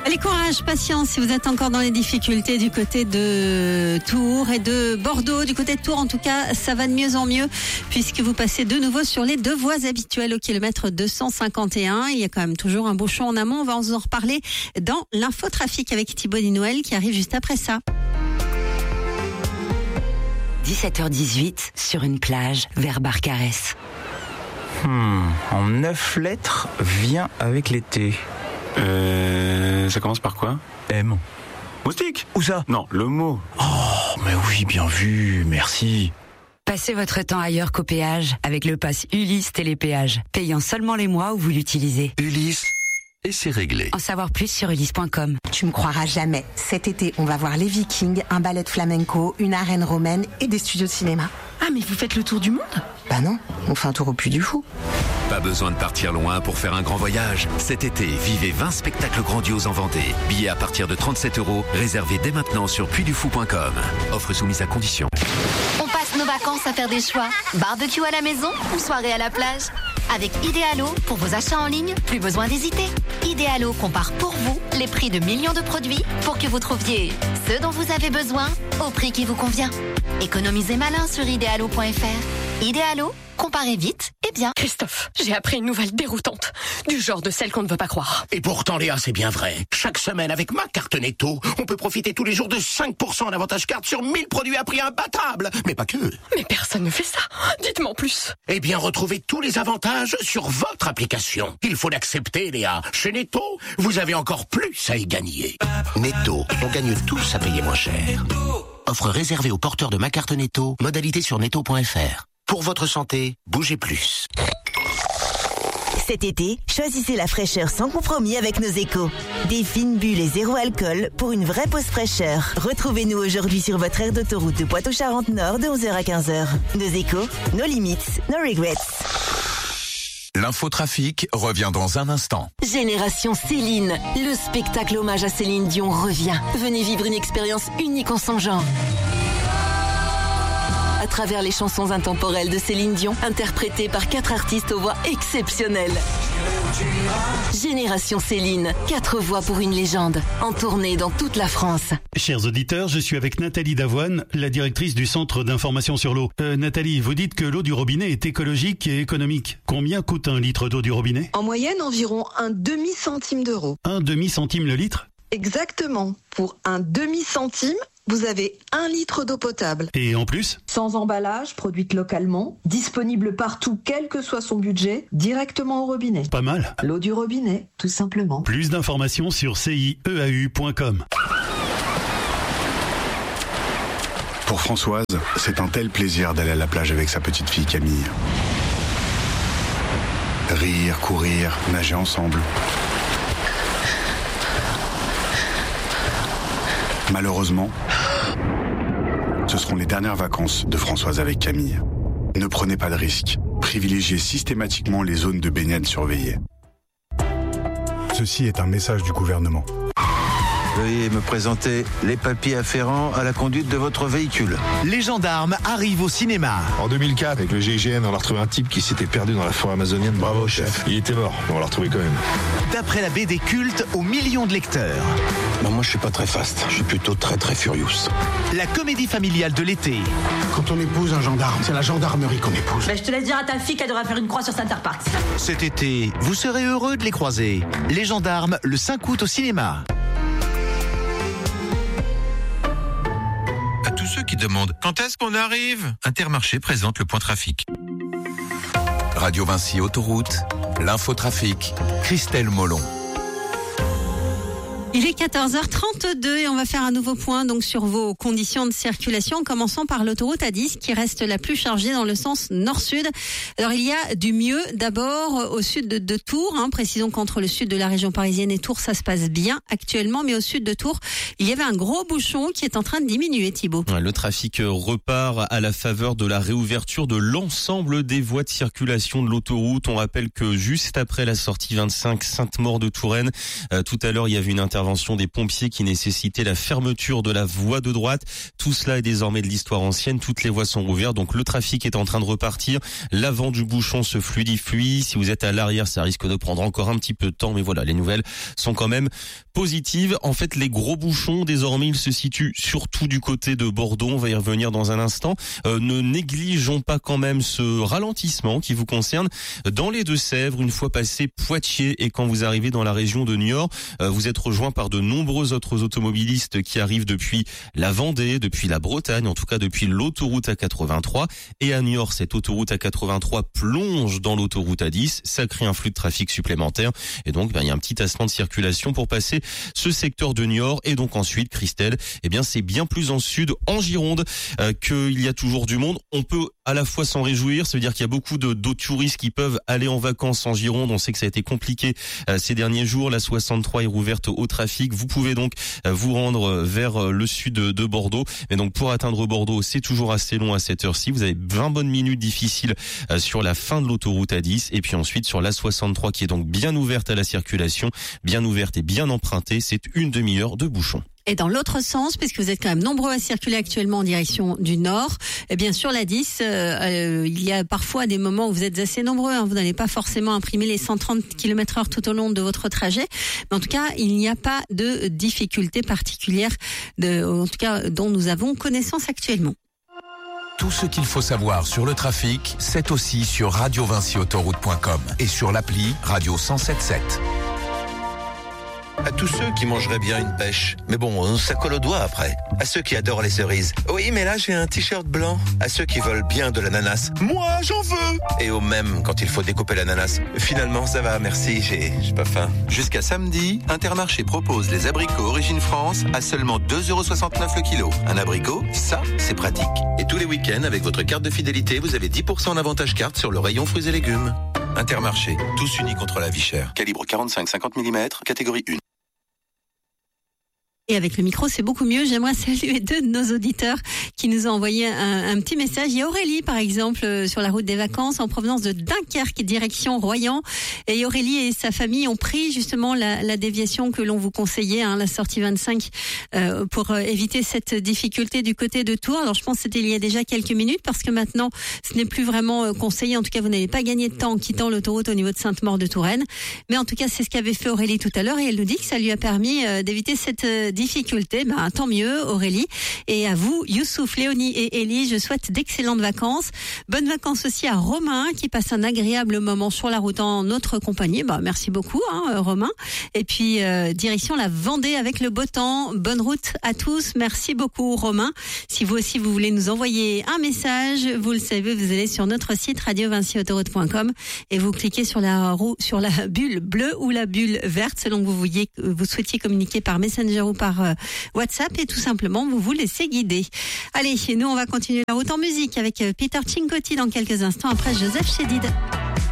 Allez, courage, patience si vous êtes encore dans les difficultés du côté de Tours et de Bordeaux. Du côté de Tours, en tout cas, ça va de mieux en mieux puisque vous passez de nouveau sur les deux voies habituelles au kilomètre 251. Il y a quand même toujours un bouchon en amont. On va en reparler dans l'infotrafic avec Thibaut Noël qui arrive juste après ça. 17h18 sur une plage vers Barcarès. En 9 lettres, vient avec l'été. Ça commence par quoi? M. Moustique? Où ça? Non, le mot. Oh, mais oui, bien vu, merci. Passez votre temps ailleurs qu'au péage avec le pass Ulysse Télépéage, payant seulement les mois où vous l'utilisez. Ulysse, et c'est réglé. En savoir plus sur ulysse.com. Tu me croiras jamais. Cet été, on va voir les Vikings, un ballet de flamenco, une arène romaine et des studios de cinéma. Ah, mais vous faites le tour du monde? Bah non, on fait un tour au Puy du Fou. Pas besoin de partir loin pour faire un grand voyage. Cet été, vivez 20 spectacles grandioses en Vendée. Billets à partir de 37 €, réservés dès maintenant sur puydufou.com. Offre soumise à condition. On passe nos vacances à faire des choix. Barbecue à la maison ou soirée à la plage? Avec Idealo, pour vos achats en ligne, plus besoin d'hésiter. Idealo compare pour vous les prix de millions de produits pour que vous trouviez ce dont vous avez besoin au prix qui vous convient. Économisez malin sur idealo.fr. Idealo, comparez vite et bien. Christophe, j'ai appris une nouvelle déroutante. Du genre de celle qu'on ne veut pas croire. Et pourtant, Léa, c'est bien vrai. Chaque semaine, avec ma carte Netto, on peut profiter tous les jours de 5% en avantage carte sur 1000 produits à prix imbattable. Mais pas que. Mais personne ne fait ça. Dites-moi en plus. Eh bien, retrouvez tous les avantages sur votre application. Il faut l'accepter, Léa. Chez Netto, vous avez encore plus à y gagner. Netto, on gagne tous à payer moins cher. Offre réservée aux porteurs de ma carte Netto. Modalité sur netto.fr. Pour votre santé, bougez plus. Cet été, choisissez la fraîcheur sans compromis avec nos échos. Des fines bulles et zéro alcool pour une vraie pause fraîcheur. Retrouvez-nous aujourd'hui sur votre aire d'autoroute de Poitou-Charentes-Nord de 11h à 15h. Nos échos, nos limites, no regrets. L'infotrafic revient dans un instant. Génération Céline, le spectacle hommage à Céline Dion revient. Venez vivre une expérience unique en son genre. À travers les chansons intemporelles de Céline Dion, interprétées par 4 artistes aux voix exceptionnelles. Génération Céline, 4 voix pour une légende, en tournée dans toute la France. Chers auditeurs, je suis avec Nathalie Davoine, la directrice du Centre d'information sur l'eau. Nathalie, vous dites que l'eau du robinet est écologique et économique. Combien coûte un litre d'eau du robinet? En moyenne, environ un demi-centime d'euro. Un demi-centime le litre? Exactement. Pour un demi-centime, vous avez 1 litre d'eau potable. Et en plus? Sans emballage, produite localement, disponible partout, quel que soit son budget, directement au robinet. Pas mal. L'eau du robinet, tout simplement. Plus d'informations sur cieau.com. Pour Françoise, c'est un tel plaisir d'aller à la plage avec sa petite fille Camille. Rire, courir, nager ensemble. Malheureusement, ce seront les dernières vacances de Françoise avec Camille. Ne prenez pas de risques. Privilégiez systématiquement les zones de baignade surveillées. Ceci est un message du gouvernement. Veuillez me présenter les papiers afférents à la conduite de votre véhicule. Les gendarmes arrivent au cinéma. En 2004, avec le GIGN, on a retrouvé un type qui s'était perdu dans la forêt amazonienne. Bravo, chef. Il était mort, mais on l'a retrouvé quand même. D'après la BD culte aux millions de lecteurs. Moi, je suis pas très fast. Je suis plutôt très furious. La comédie familiale de l'été. Quand on épouse un gendarme, c'est la gendarmerie qu'on épouse. Je te laisse dire à ta fille qu'elle devra faire une croix sur Center Parks. Cet été, vous serez heureux de les croiser. Les gendarmes, le 5 août au cinéma. À tous ceux qui demandent quand est-ce qu'on arrive, Intermarché présente le point trafic. Radio Vinci Autoroute, l'infotrafic, Christelle Molon. Il est 14h32 et on va faire un nouveau point donc sur vos conditions de circulation en commençant par l'autoroute A10 qui reste la plus chargée dans le sens nord-sud. Alors il y a du mieux d'abord au sud de Tours, précisons qu'entre le sud de la région parisienne et Tours ça se passe bien actuellement, mais au sud de Tours il y avait un gros bouchon qui est en train de diminuer, Thibaut. Le trafic repart à la faveur de la réouverture de l'ensemble des voies de circulation de l'autoroute. On rappelle que juste après la sortie 25 Sainte-Maure de Touraine, tout à l'heure il y avait une intervention intervention des pompiers qui nécessitait la fermeture de la voie de droite. Tout cela est désormais de l'histoire ancienne. Toutes les voies sont rouvertes, donc le trafic est en train de repartir. L'avant du bouchon se fluidifie. Si vous êtes à l'arrière, ça risque de prendre encore un petit peu de temps, mais voilà, les nouvelles sont quand même positives. En fait, les gros bouchons, désormais, ils se situent surtout du côté de Bordeaux. On va y revenir dans un instant. Ne négligeons pas quand même ce ralentissement qui vous concerne dans les Deux-Sèvres. Une fois passé Poitiers et quand vous arrivez dans la région de Niort, vous êtes rejoint par de nombreux autres automobilistes qui arrivent depuis la Vendée, depuis la Bretagne, en tout cas depuis l'autoroute A83. Et à Niort, cette autoroute A83 plonge dans l'autoroute A10. Ça crée un flux de trafic supplémentaire. Et donc, il y a un petit tassement de circulation pour passer ce secteur de Niort. Et donc ensuite, Christelle, c'est bien plus en sud, en Gironde, qu'il y a toujours du monde. On peut à la fois s'en réjouir, ça veut dire qu'il y a beaucoup d'autres touristes qui peuvent aller en vacances en Gironde. On sait que ça a été compliqué ces derniers jours. La 63 est rouverte au trafic. Vous pouvez donc vous rendre vers le sud de Bordeaux. Mais donc pour atteindre Bordeaux, c'est toujours assez long à cette heure-ci. Vous avez 20 bonnes minutes difficiles sur la fin de l'autoroute A10 et puis ensuite sur la 63 qui est donc bien ouverte à la circulation, bien ouverte et bien empruntée. C'est une demi-heure de bouchon. Et dans l'autre sens, puisque vous êtes quand même nombreux à circuler actuellement en direction du nord, et bien sur la 10, il y a parfois des moments où vous êtes assez nombreux. Vous n'allez pas forcément imprimer les 130 km/h tout au long de votre trajet. Mais en tout cas, il n'y a pas de difficulté particulière, en tout cas dont nous avons connaissance actuellement. Tout ce qu'il faut savoir sur le trafic, c'est aussi sur radiovincyautoroute.com et sur l'appli Radio 107.7. À tous ceux qui mangeraient bien une pêche. Mais bon, ça colle aux doigts après. À ceux qui adorent les cerises. Oui, mais là, j'ai un t-shirt blanc. À ceux qui veulent bien de l'ananas. Moi, j'en veux. Et au même, quand il faut découper l'ananas. Finalement, ça va, merci, j'ai pas faim. Jusqu'à samedi, Intermarché propose les abricots Origine France à seulement 2,69€ le kilo. Un abricot, ça, c'est pratique. Et tous les week-ends, avec votre carte de fidélité, vous avez 10% d'avantage carte sur le rayon fruits et légumes. Intermarché, tous unis contre la vie chère. Calibre 45-50 mm, catégorie 1. Et avec le micro, c'est beaucoup mieux. J'aimerais saluer deux de nos auditeurs qui nous ont envoyé un petit message. Il y a Aurélie, par exemple, sur la route des vacances, en provenance de Dunkerque, direction Royan. Et Aurélie et sa famille ont pris justement la déviation que l'on vous conseillait, la sortie 25, pour éviter cette difficulté du côté de Tours. Alors je pense que c'était il y a déjà quelques minutes, parce que maintenant, ce n'est plus vraiment conseillé. En tout cas, vous n'avez pas gagné de temps en quittant l'autoroute au niveau de Sainte-Maure-de-Touraine. Mais en tout cas, c'est ce qu'avait fait Aurélie tout à l'heure. Et elle nous dit que ça lui a permis d'éviter cette difficulté. Tant mieux, Aurélie. Et à vous, Youssouf, Léonie et Élie, je souhaite d'excellentes vacances. Bonnes vacances aussi à Romain, qui passe un agréable moment sur la route en notre compagnie. Merci beaucoup, Romain. Et puis, direction la Vendée avec le beau temps. Bonne route à tous. Merci beaucoup, Romain. Si vous aussi, vous voulez nous envoyer un message, vous le savez, vous allez sur notre site radiovincyautoroute.com et vous cliquez sur la bulle bleue ou la bulle verte, selon que vous souhaitiez communiquer par Messenger ou par WhatsApp, et tout simplement vous vous laissez guider. Allez, nous on va continuer la route en musique avec Peter Cincotti dans quelques instants, après Joseph Chédid.